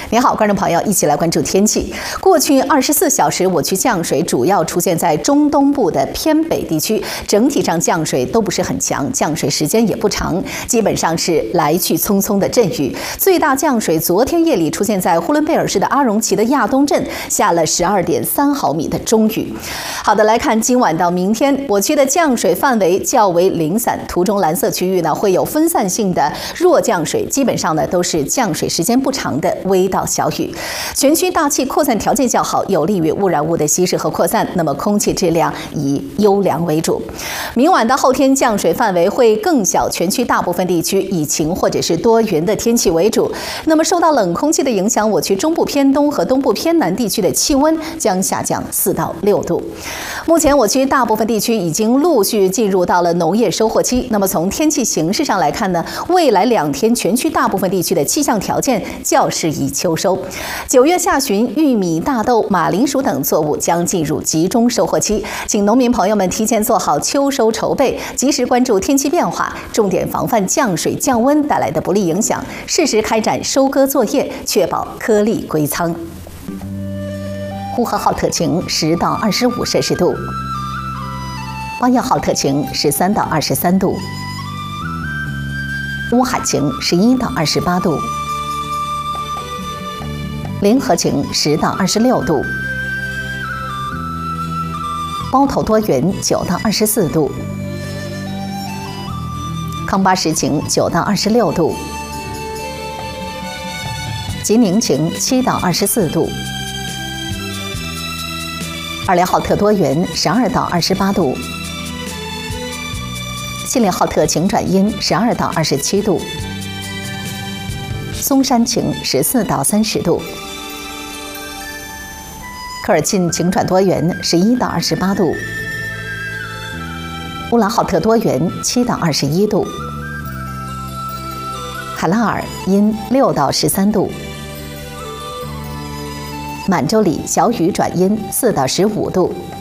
你好，观众朋友，一起来关注天气。过去24小时，我区降水主要出现在中东部的偏北地区，整体上降水都不是很强，降水时间也不长，基本上是来去匆匆的阵雨。最大降水昨天夜里出现在呼伦贝尔市的阿荣旗的亚东镇，下了12.3毫米的中雨。好的，来看今晚到明天，我区的降水范围较为零散，图中蓝色区域呢会有分散性的弱降水，基本上呢都是降水时间不长的微到小雨。全区大气扩散条件较好，有利于污染物的稀释和扩散，那么空气质量以优良为主。明晚到后天降水范围会更小，全区大部分地区以晴或者是多云的天气为主。那么受到冷空气的影响，我区中部偏东和东部偏南地区的气温将下降4到6度。目前我区大部分地区已经陆续进入到了农业收获期。那么从天气形势上来看呢，未来2天全区大部分地区的气象条件较适宜秋收。9月下旬，玉米、大豆、马铃薯等作物将进入集中收获期，请农民朋友们提前做好秋收筹备，及时关注天气变化，重点防范降水降温带来的不利影响，适时开展收割作业，确保颗粒归仓。呼和浩特晴10到25摄氏度，巴彦浩特晴13到23度，乌海晴11到28度，临河晴10到26度，包头多云9到24度，康巴什晴9到26度，吉宁晴7到24度，二连浩特多云12到28度，锡林浩特晴转阴12到27度，松山晴14到30度，科尔沁晴转多云11到28度，乌兰浩特多云7到21度，海拉尔阴6到13度，满洲里小雨转阴4到15度。